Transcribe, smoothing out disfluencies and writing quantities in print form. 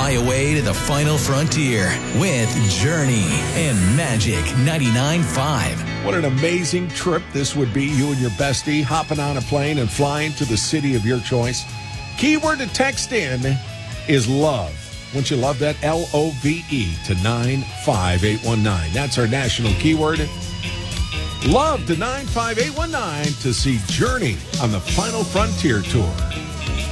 Fly away to the final frontier with Journey and Magic 99.5. What an amazing trip this would be, you and your bestie hopping on a plane and flying to the city of your choice. Keyword to text in is love. Wouldn't you love that? LOVE to 95819. That's our national keyword. Love to 95819 to see Journey on the Final Frontier Tour.